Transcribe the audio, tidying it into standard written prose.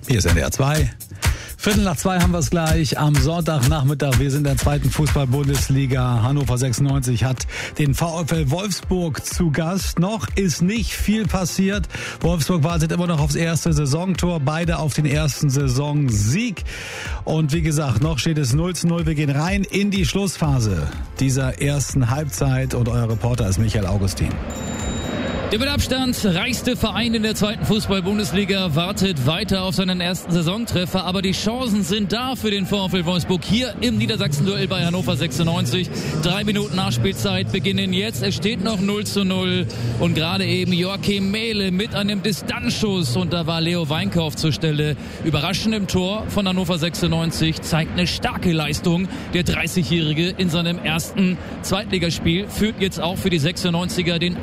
Hier ist NDR 2. 1:15 haben wir es gleich am Sonntagnachmittag. Wir sind in der zweiten Fußball-Bundesliga. Hannover 96 hat den VfL Wolfsburg zu Gast. Noch ist nicht viel passiert. Wolfsburg wartet immer noch aufs erste Saisontor. Beide auf den ersten Saisonsieg. Und wie gesagt, noch steht es 0:0. Wir gehen rein in die Schlussphase dieser ersten Halbzeit. Und euer Reporter ist Michael Augustin. Der mit Abstand reichste Verein in der zweiten Fußball-Bundesliga wartet weiter auf seinen ersten Saisontreffer, aber die Chancen sind da für den VfL Wolfsburg hier im Niedersachsen-Duell bei Hannover 96. 3 Minuten Nachspielzeit beginnen jetzt, es steht noch 0:0 und gerade eben Joachim Mehle mit einem Distanzschuss und da war Leo Weinkauf zur Stelle. Überraschend im Tor von Hannover 96, zeigt eine starke Leistung. Der 30-Jährige in seinem ersten Zweitligaspiel führt jetzt auch für die 96er den